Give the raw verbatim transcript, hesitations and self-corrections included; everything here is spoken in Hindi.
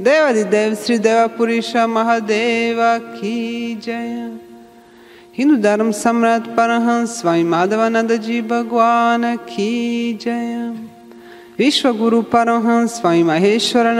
देवादिदेव श्री देवापुरीश महादेव की जय। हिंदू धर्म सम्राट परमहंस स्वामी माधवानंद जी भगवान की जय। विश्व गुरु परमहंस स्वामी महेश्वर